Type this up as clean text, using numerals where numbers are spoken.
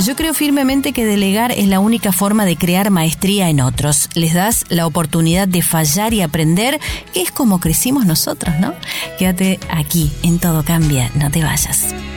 Yo creo firmemente que delegar es la única forma de crear maestría en otros. Les das la oportunidad de fallar y aprender, que es como crecimos nosotros, ¿no? Quédate aquí, en Todo Cambia, no te vayas.